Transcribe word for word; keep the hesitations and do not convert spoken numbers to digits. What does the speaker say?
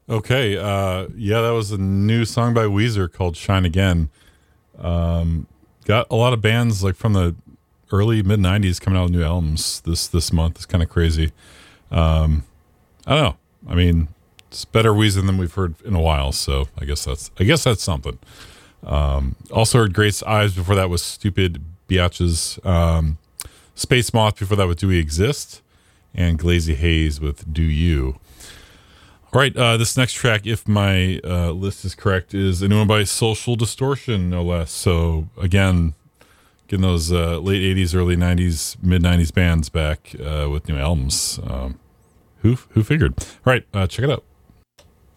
Okay, uh, yeah, that was a new song by Weezer called "Shine Again." Um, got a lot of bands like from the early mid nineties coming out with new albums this this month. It's kind of crazy. Um, I don't know. I mean, it's better Weezer than we've heard in a while, so I guess that's I guess that's something. Um, also heard Grace Eyes before that was Stupid Biatches. Um, Space Moth before that with Do We Exist, and Glazy Haze with Do You. All right, uh, this next track, if my uh, list is correct, is a new one by Social Distortion, no less. So again, getting those uh, late eighties, early nineties, mid nineties bands back uh, with new albums. Um, who who figured? All right, uh, check it out.